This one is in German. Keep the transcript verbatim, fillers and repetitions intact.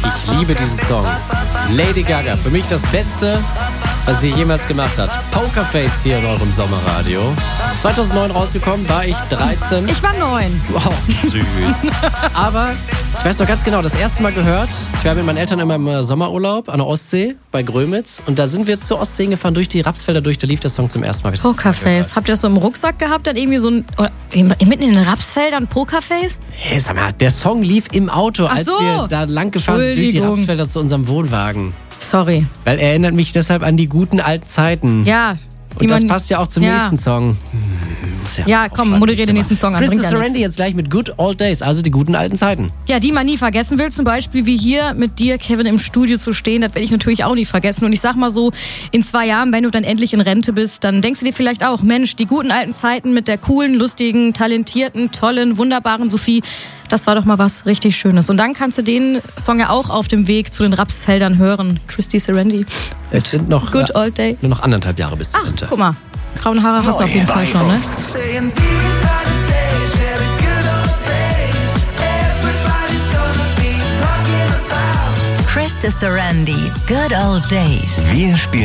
Ich liebe diesen Song. Lady Gaga, für mich das Beste, was sie jemals gemacht hat. Pokerface hier in eurem Sommerradio. zweitausendneun rausgekommen, war ich dreizehn. Ich war neun. Wow, süß. Aber ich weiß noch ganz genau, das erste Mal gehört, ich war mit meinen Eltern immer im Sommerurlaub an der Ostsee bei Grömitz und da sind wir zur Ostsee gefahren, durch die Rapsfelder durch, da lief der Song zum ersten Mal. Pokerface. Habt ihr das so im Rucksack gehabt, dann irgendwie so ein, oder mitten in den Rapsfeldern Pokerface? Hey, sag mal, der Song lief im Auto, Ach als so. wir da lang gefahren sind durch die Rapsfelder zu unserem Wohnwagen. Sorry. Weil er erinnert mich deshalb an die guten alten Zeiten. Ja. Und das passt ja auch zum ja. nächsten Song. Ja, ja komm, moderiere den nächsten Song an. Christy Serenity jetzt gleich mit Good Old Days, also die guten alten Zeiten. Ja, die man nie vergessen will. Zum Beispiel wie hier mit dir, Kevin, im Studio zu stehen. Das werde ich natürlich auch nie vergessen. Und ich sag mal so, in zwei Jahren, wenn du dann endlich in Rente bist, dann denkst du dir vielleicht auch, Mensch, die guten alten Zeiten mit der coolen, lustigen, talentierten, tollen, wunderbaren Sophie, das war doch mal was richtig Schönes. Und dann kannst du den Song ja auch auf dem Weg zu den Rapsfeldern hören. Christy Serenity. Es sind noch, Good Old Days. Nur noch anderthalb Jahre bis zur Ach, Rente. guck mal. Graue Haare hast du auf jeden Fall schon, ne? Christy Serenity, Good Old Days. Wir spielen